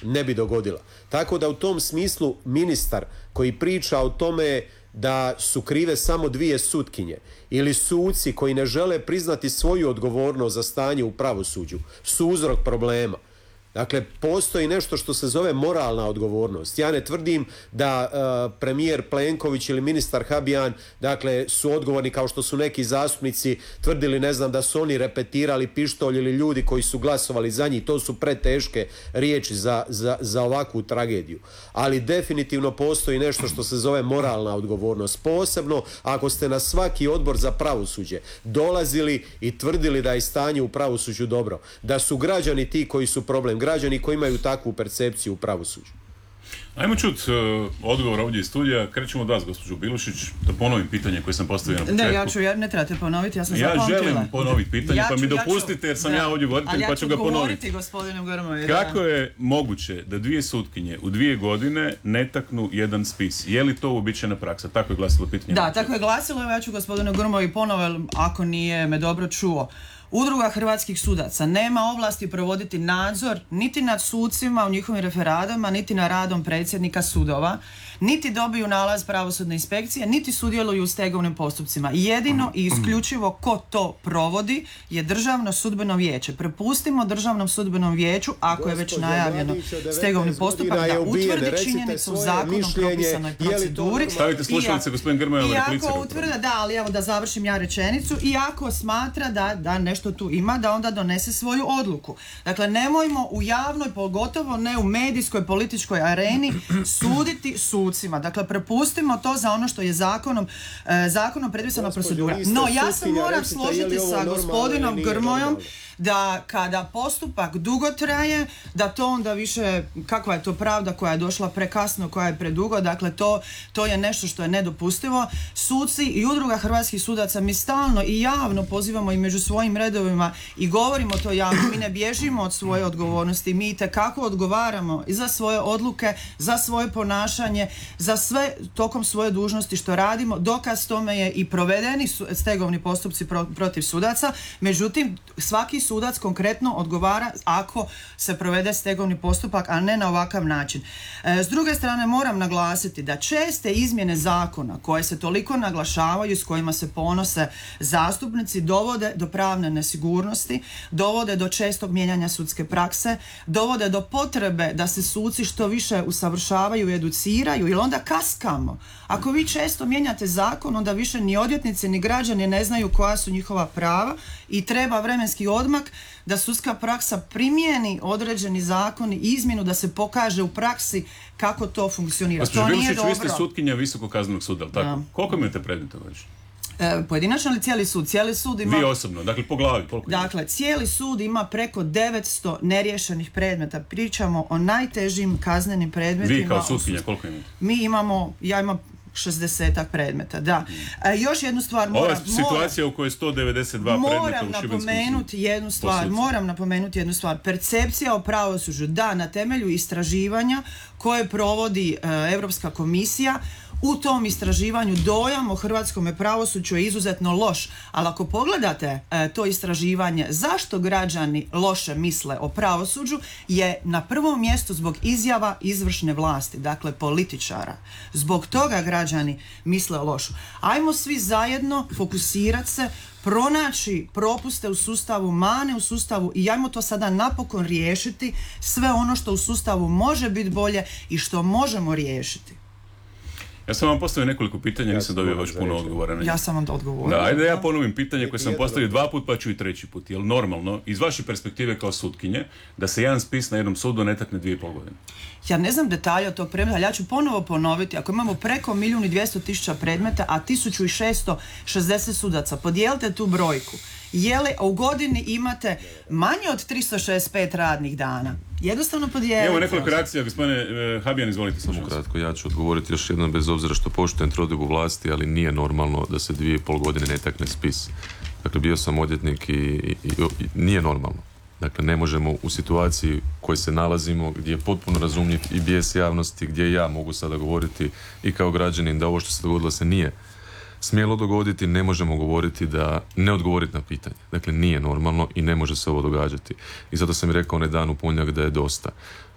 ne bi dogodila. Tako da u tom smislu ministar koji priča o tome da su krive samo 2 sutkinje ili suci koji ne žele priznati svoju odgovornost za stanje u pravosuđu su uzrok problema. Dakle, postoji nešto što se zove moralna odgovornost. Ja ne tvrdim da premijer Plenković ili ministar Habijan, dakle, su odgovorni kao što su neki zastupnici tvrdili, ne znam, da su oni repetirali pištolj ili ljudi koji su glasovali za njih. To su preteške riječi za ovakvu tragediju. Ali definitivno postoji nešto što se zove moralna odgovornost. Posebno ako ste na svaki odbor za pravosuđe dolazili i tvrdili da je stanje u pravosuđu dobro. Da su građani ti koji su problem. Građani koji imaju takvu percepciju u pravosuđu. Ajmo čuti odgovor ovdje iz studija. Krećemo od vas, gospođo Bilušić, da ponovim pitanje koje sam postavio na početku. Ne trebate ponoviti, ja sam zapamtila. Ja želim ponoviti pitanje, pa mi dopustite jer sam ja ovdje voditelj, pa ću ga ponoviti. Gospodinu Grmoji, kako je moguće da 2 sutkinje u 2 godine ne taknu jedan spis? Je li to uobičajena praksa? Tako je glasilo pitanje. Da, tako je glasilo, ja ću gospodinu Grmoji ponovo, ako nije me dobro čuo. Udruga hrvatskih sudaca nema ovlasti provoditi nadzor niti nad sucima u njihovim referadama, niti na radom predsjednika sudova, niti dobiju nalaz pravosudne inspekcije, niti sudjeluju u stegovnim postupcima. Jedino i isključivo ko to provodi je Državno sudbeno vijeće. Prepustimo Državnom sudbenom vijeću, ako je već najavljeno stegovni postupak, da utvrdi činjenicu u zakonom propisanoj proceduri. Stavite slušalice, gospodin Grmoja, replicira. Iako utvrda, da, ali evo da završim ja rečenicu, i ako smatra da nešto tu ima, da onda donese svoju odluku. Dakle, nemojmo u javnoj, pogotovo ne u medijskoj, političkoj areni suditi sucima. Dakle, prepustimo to za ono što je zakonom predpisana procedura. No, ja se moram složiti sa gospodinom Grmojom da kada postupak dugo traje, da to onda više, kakva je to pravda koja je došla prekasno, koja je predugo, dakle to je nešto što je nedopustivo. Suci i Udruga hrvatskih sudaca, mi stalno i javno pozivamo i među svojim redovima i govorimo to javno, mi ne bježimo od svoje odgovornosti, mi itekako odgovaramo i za svoje odluke, za svoje ponašanje, za sve tokom svoje dužnosti što radimo. Dokaz tome je i provedeni stegovni postupci protiv sudaca, međutim svaki sudac konkretno odgovara ako se provede stegovni postupak, a ne na ovakav način. S druge strane moram naglasiti da česte izmjene zakona koje se toliko naglašavaju, s kojima se ponose zastupnici, dovode do pravne nesigurnosti, dovode do čestog mijenjanja sudske prakse, dovode do potrebe da se suci što više usavršavaju i educiraju, jer onda kaskamo. Ako vi često mijenjate zakon, onda više ni odvjetnici ni građani ne znaju koja su njihova prava i treba vremenski odmak da sudska praksa primijeni određeni zakon i izmjenu, da se pokaže u praksi kako to funkcionira. To nije dobro. Vi ste sutkinja Visokog kaznenog suda, ali tako? Koliko imate predmeta već? Pojedinačno ili cijeli sud? Cijeli sud ima... Vi osobno, dakle po glavi, koliko ima? Dakle, cijeli sud ima preko 900 neriješenih predmeta. Pričamo o najtežim kaznenim predmetima. Vi kao sutkinja, koliko imate? Ja imam 60-ak predmeta, da. Još jednu stvar situacija u kojoj je 192 predmeta u Šibenskom sudu. Moram napomenuti jednu stvar. Percepcija o pravosuđu, da, na temelju istraživanja koje provodi Europska komisija, u tom istraživanju dojam o hrvatskome pravosuđu je izuzetno loš. Ali ako pogledate to istraživanje, zašto građani loše misle o pravosuđu, je na prvom mjestu zbog izjava izvršne vlasti, dakle političara. Zbog toga građani misle lošu. Ajmo svi zajedno fokusirati se, pronaći propuste u sustavu, mane u sustavu i ajmo to sada napokon riješiti, sve ono što u sustavu može biti bolje i što možemo riješiti. Ja sam vam postavio nekoliko pitanja, nisam dobio baš puno odgovora. Ja sam vam to odgovorio. Da, ajde ja ponovim pitanje koje sam postavio 2 puta, pa ću i 3 put. Je li normalno, iz vaše perspektive kao sutkinje, da se jedan spis na jednom sudu ne takne 2,5 godine? Ja ne znam detalje od tog predmeta, ali ja ću ponovo ponoviti. Ako imamo preko 1.200.000 predmeta, a 1.660 sudaca, podijelite tu brojku. Je li u godini imate manje od 365 radnih dana? Jednostavno podijelite. Evo nekoliko reakcija, gospodine Habijan, izvolite. Samo kratko, ja ću odgovoriti još jednom, bez obzira što poštujem trodiobu vlasti, ali nije normalno da se 2,5 godine ne takne spis. Dakle, bio sam odvjetnik i nije normalno. Dakle, ne možemo u situaciji u kojoj se nalazimo, gdje je potpuno razumljiv i bijes javnosti, gdje ja mogu sada govoriti i kao građanin da ovo što se dogodilo se nije smjelo dogoditi, ne možemo govoriti da ne odgovoriti na pitanje. Dakle, nije normalno i ne može se ovo događati. I zato sam i rekao onaj dan u ponedjeljak da je dosta.